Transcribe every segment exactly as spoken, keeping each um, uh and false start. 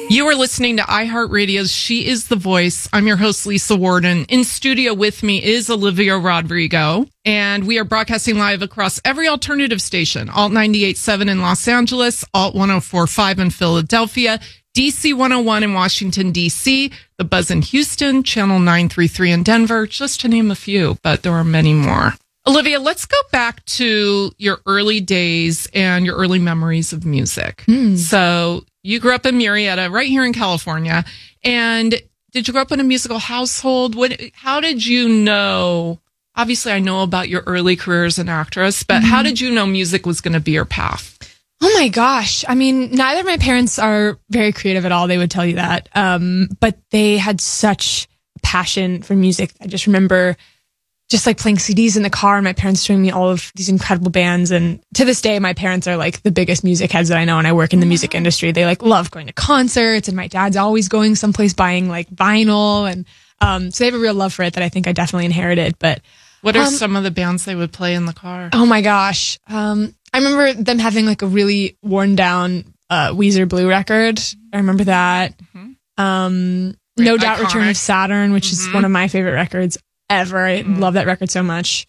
You are listening to iHeartRadio's She Is the Voice. I'm your host, Lisa Warden. In studio with me is Olivia Rodrigo, and we are broadcasting live across every alternative station. Alt ninety-eight point seven in Los Angeles, Alt one oh four point five in Philadelphia, D C one oh one in Washington, D C, The Buzz in Houston, Channel nine thirty-three in Denver, just to name a few, but there are many more. Olivia, let's go back to your early days and your early memories of music. Mm. So you grew up in Murrieta, right here in California. And did you grow up in a musical household? What? How did you know? Obviously, I know about your early career as an actress, but mm-hmm. how did you know music was going to be your path? Oh my gosh. I mean, neither of my parents are very creative at all. They would tell you that. Um, but they had such passion for music. I just remember just like playing C Ds in the car and my parents showing me all of these incredible bands. And to this day, my parents are like the biggest music heads that I know. And I work in the music industry. They like love going to concerts, and my dad's always going someplace buying like vinyl. And um, so they have a real love for it that I think I definitely inherited. But what are um, some of the bands they would play in the car? Oh my gosh. Um, I remember them having like a really worn down uh, Weezer Blue record. I remember that. Mm-hmm. Um, No Doubt Iconic. Return of Saturn, which mm-hmm. is one of my favorite records ever. I mm. love that record so much.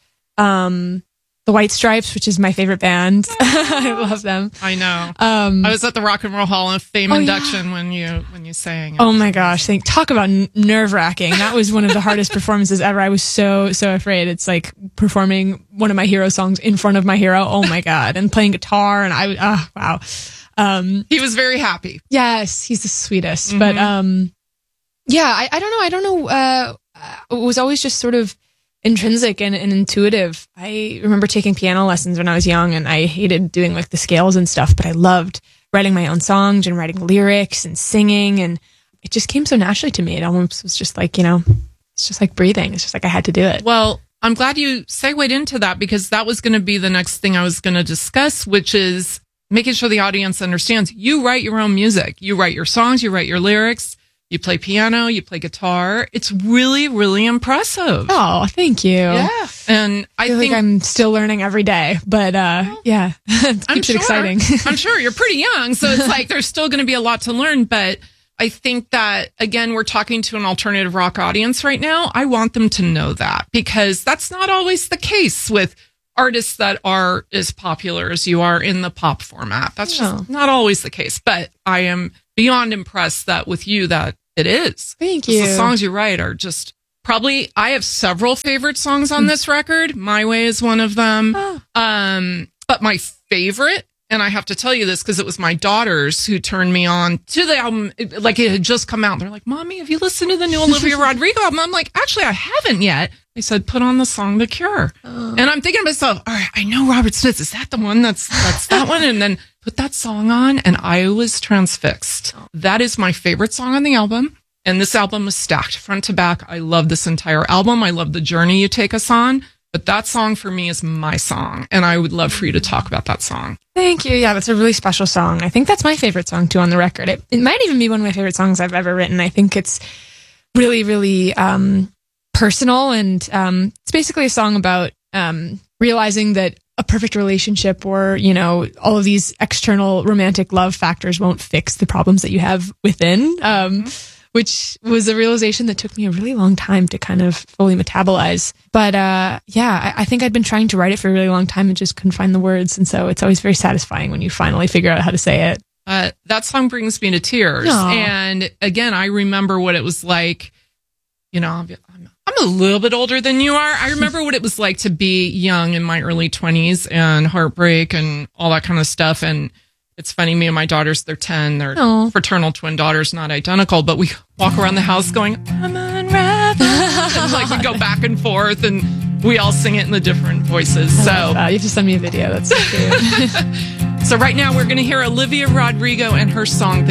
Um, the White Stripes, which is my favorite band. I love them. I know. Um, I was at the Rock and Roll Hall of Fame oh, induction yeah. when you when you sang. Oh my gosh! Think, talk about n- nerve wracking. That was one of the hardest performances ever. I was so so afraid. It's like performing one of my hero songs in front of my hero. Oh my god! And playing guitar, and I oh wow. Um, he was very happy. Yes, he's the sweetest. Mm-hmm. But um, yeah, I, I don't know. I don't know. Uh, it was always just sort of intrinsic and, and intuitive. I remember taking piano lessons when I was young, and I hated doing like the scales and stuff, but I loved writing my own songs and writing lyrics and singing, and it just came so naturally to me. It almost was just like, you know, it's just like breathing. It's just like I had to do it. Well, I'm glad you segued into that, because that was going to be the next thing I was going to discuss, which is making sure the audience understands you write your own music. You write your songs, you write your lyrics. You play piano, you play guitar. It's really, really impressive. Oh, thank you. Yeah. And I, I feel think like I'm still learning every day, but uh, well, yeah, it keeps I'm it sure, exciting. I'm sure you're pretty young, so it's like there's still going to be a lot to learn. But I think that, again, we're talking to an alternative rock audience right now. I want them to know that, because that's not always the case with artists that are as popular as you are in the pop format. That's no. just not always the case. But I am beyond impressed that with you that it is. Thank you. The songs you write are just probably, I have several favorite songs on this record. My Way is one of them. Oh. Um, but my favorite, and I have to tell you this because it was my daughters who turned me on to the album. It, like it had just come out. They're like, Mommy, have you listened to the new Olivia Rodrigo album? I'm like, actually, I haven't yet. They said, put on the song The Cure. Oh. And I'm thinking to myself, all right, I know Robert Smith. Is that the one that's, that's that one? And then put that song on, and I was transfixed. Oh. That is my favorite song on the album. And this album is stacked front to back. I love this entire album. I love the journey you take us on. But that song for me is my song. And I would love for you to talk about that song. Thank you. Yeah, that's a really special song. I think that's my favorite song too on the record. It, it might even be one of my favorite songs I've ever written. I think it's really, really um, personal. And um, it's basically a song about um, realizing that a perfect relationship or, you know, all of these external romantic love factors won't fix the problems that you have within. Um, mm-hmm. Which was a realization that took me a really long time to kind of fully metabolize. But uh, yeah, I, I think I'd been trying to write it for a really long time and just couldn't find the words. And so it's always very satisfying when you finally figure out how to say it. Uh, that song brings me to tears. Aww. And again, I remember what it was like. You know, I'm, I'm a little bit older than you are. I remember what it was like to be young in my early twenties and heartbreak and all that kind of stuff. And it's funny, me and my daughters, they're ten. They're Aww. Fraternal twin daughters, not identical, but we walk around the house going, I'm unraveled. And like we go back and forth and we all sing it in the different voices. I so love that. You have to send me a video. That's so cute. So right now we're going to hear Olivia Rodrigo and her song, The